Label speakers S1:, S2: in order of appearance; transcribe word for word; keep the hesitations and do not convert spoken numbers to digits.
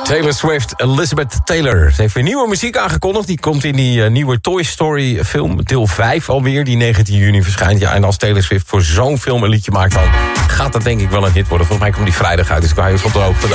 S1: Taylor Swift, Elizabeth Taylor. Ze heeft weer nieuwe muziek aangekondigd. Die komt in die uh, nieuwe Toy Story film, deel vijf alweer, die negentien juni verschijnt. Ja, en als Taylor Swift voor zo'n film een liedje maakt, dan gaat dat denk ik wel een hit worden. Volgens mij komt die vrijdag uit, dus ik hou je van de hoogte.